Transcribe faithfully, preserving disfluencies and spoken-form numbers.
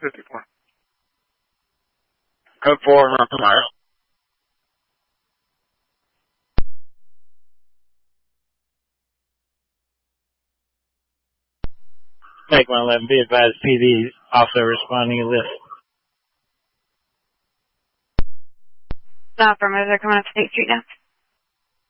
fifty-four. Code four, North Mile. Mike one eleven, be advised, P D also responding to list. No, affirmative, they're coming up State Street now.